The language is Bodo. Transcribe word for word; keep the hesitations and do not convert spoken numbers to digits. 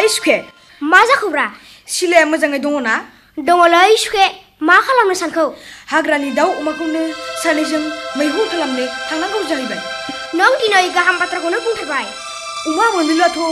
ओइ सुखे मा जाखोब्रा सिलाया मोजाङै दङ ना दङलै सुखे मा खालामनो सानखौ हाग्रानि दाउ अमाखौनो सानैजों मैहुर खालामनो थांनांगौ जाहैबाय नों दिनै गाहाम बाथ्राखौनो बुंथारबाय अमा मोनोब्लाथ'